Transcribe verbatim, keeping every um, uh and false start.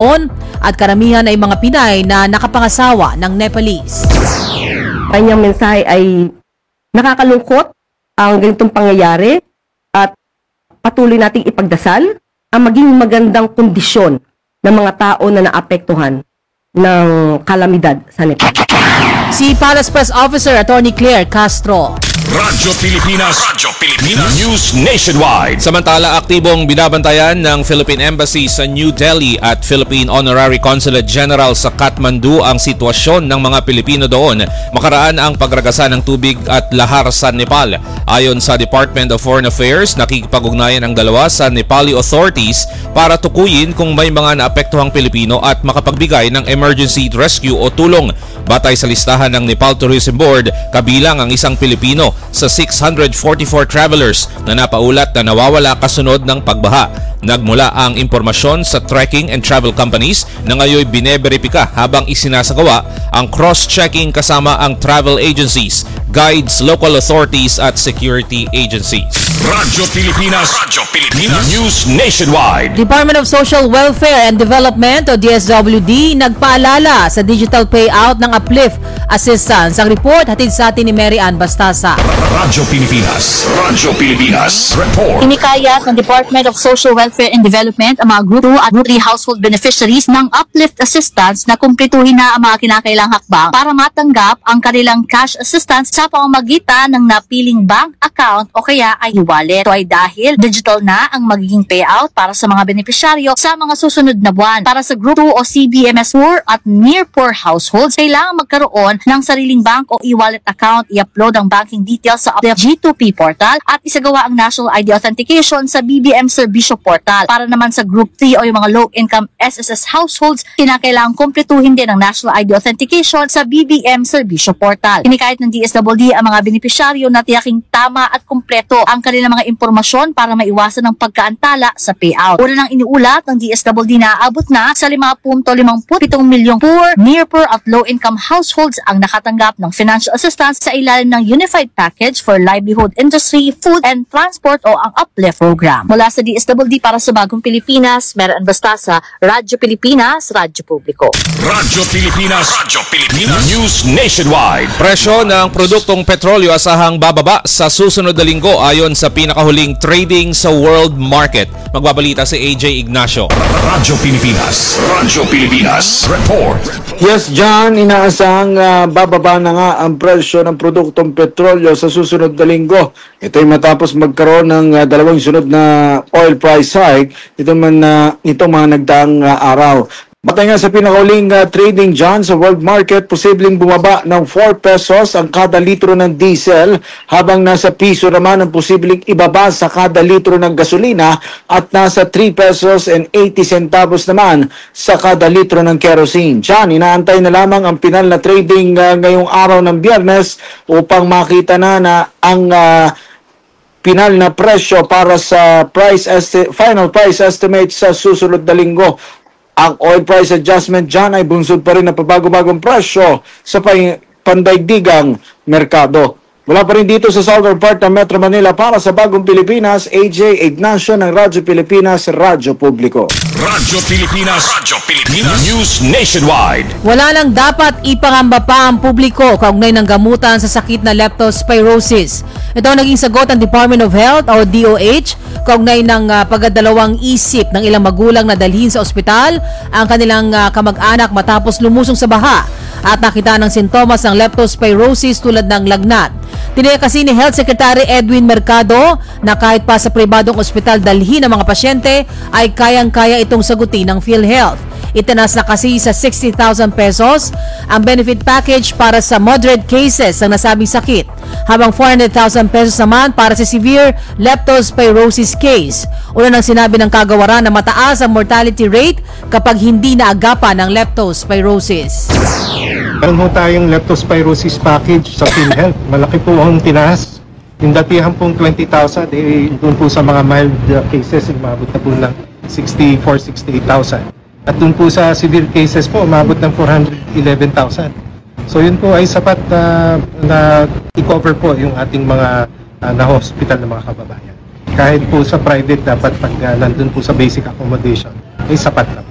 doon at karamihan ay mga Pinay na nakapangasawa ng Nepalese. Kanyang mensahe ay nakakalungkot ang ganitong pangyayari at patuloy nating ipagdasal ang maging magandang kondisyon ng mga tao na naapektuhan ng kalamidad sa Nepal. Si Palace Press Officer Attorney Claire Castro. Radyo Pilipinas, Radyo Pilipinas, News Nationwide. Samantala, aktibong binabantayan ng Philippine Embassy sa New Delhi at Philippine Honorary Consulate General sa Kathmandu ang sitwasyon ng mga Pilipino doon makaraan ang pagragasa ng tubig at lahar sa Nepal. Ayon sa Department of Foreign Affairs, nakikipag-ugnayan ang dalawa sa Nepali authorities para tukuyin kung may mga naapektuhang Pilipino at makapagbigay ng emergency rescue o tulong. Batay sa listahan ng Nepal Tourism Board, kabilang ang isang Pilipino sa six hundred forty-four travelers na napaulat na nawawala kasunod ng pagbaha. Nagmula ang impormasyon sa trekking and travel companies na ngayon bineberipika habang isinasagawa ang cross-checking kasama ang travel agencies, guides, local authorities at security agencies. Radyo Pilipinas, Radyo Pilipinas, News Nationwide. Department of Social Welfare and Development o D S W D nagpaalala sa digital payout ng uplift assistance. Ang report hatid sa atin ni Mary Ann Bastasa. Radyo Pilipinas, Radyo Pilipinas, report. Inikayat ng Department of Social Welfare and Development ang mga Group two at Group three household beneficiaries ng uplift assistance na kumpletuhin na ang mga kinakailang hakbang para matanggap ang kanilang cash assistance sa pamamagitan ng napiling bank account o kaya ay wallet. Ito ay dahil digital na ang magiging payout para sa mga benepisyaryo sa mga susunod na buwan. Para sa Group two o C B M S poor at near poor households, kailangan magkaroon ng sariling bank o e-wallet account, i-upload ang banking details sa G two P portal at isagawa ang National I D Authentication sa B B M Serbisyo portal. Para naman sa Group three o yung mga low-income S S S households, kinakailangan kumpletuhin din ang National I D Authentication sa B B M Serbisyo portal. Kinikahit ng D S W D ang mga benepisyaryo na tiyaking tama at kumpleto ang kanilang mga impormasyon para maiwasan ang pagkaantala sa payout. Una nang iniulat ng D S W D na aabot na sa five point five seven milyong poor, near poor at low-income households ang nakatanggap ng financial assistance sa ilalim ng Unified Package for Livelihood Industry, Food and Transport o ang Uplift Program. Mula sa D S W D para sa Bagong Pilipinas, Mary Ann Bastasa, Radyo Pilipinas, Radyo Publiko. Radyo Pilipinas, Radyo Pilipinas, News Nationwide. Presyo ng produktong petrolyo asahang bababa sa susunod na linggo ayon sa pinakahuling trading sa world market. Magbabalita si A J Ignacio. Radyo Pilipinas, Radyo Pilipinas, report. Yes, John, inaasahang uh, bababa na nga ang presyo ng produktong petrolyo sa susunod na linggo. Ito ay matapos magkaroon ng uh, dalawang sunod na oil price hike ito man uh, itong mga nagdaang uh, araw. Batay nga sa pinakauling uh, trading, John, sa world market, posibleng bumaba ng four pesos ang kada litro ng diesel, habang nasa piso naman ang posibleng ibaba sa kada litro ng gasolina at nasa three pesos and eighty centavos naman sa kada litro ng kerosene. John, inaantay na lamang ang pinal na trading uh, ngayong araw ng Biyernes upang makita na na ang uh, pinal na presyo para sa price esti- final price estimate sa susunod na linggo. Ang oil price adjustment dyan ay bunsod pa rin na pabago-bagong presyo sa pandaigdigang merkado. Mula pa rin dito sa southern part ng Metro Manila para sa Bagong Pilipinas, A J Ignacio ng Radyo Pilipinas, Radyo Publiko. Radyo Pilipinas, Radyo Pilipinas, News Nationwide. Wala lang dapat ipangamba pa ang publiko kaugnay ng gamutan sa sakit na leptospirosis. Ito ang naging sagot ng Department of Health o D O H kaugnay ng uh, pagdadalawang isip ng ilang magulang na dalhin sa ospital ang kanilang uh, kamag-anak matapos lumusong sa baha at nakita ng sintomas ng leptospirosis tulad ng lagnat. Tiniyak kasi ni Health Secretary Edwin Mercado na kahit pa sa pribadong ospital dalhin ang mga pasyente ay kayang-kaya itong sagutin ng PhilHealth. Itanas na kasi sa sixty thousand pesos ang benefit package para sa moderate cases ng nasabing sakit, habang four hundred thousand pesos naman para sa severe leptospirosis case. Una nang sinabi ng kagawaran na mataas ang mortality rate kapag hindi naagapan ng leptospirosis. Meron ho tayong leptospirosis package sa PhilHealth. Malaki po ang tinaas. Yung datihan pong twenty thousand, eh, doon po sa mga mild uh, cases, umabot na po ng sixty-four, sixty-eight thousand. At doon po sa severe cases po, umabot ng four hundred eleven thousand. So yun po ay sapat uh, na i-cover po yung ating mga uh, na-hospital na mga kababayan. Kahit po sa private, dapat pag uh, nandun po sa basic accommodation, ay sapat na po.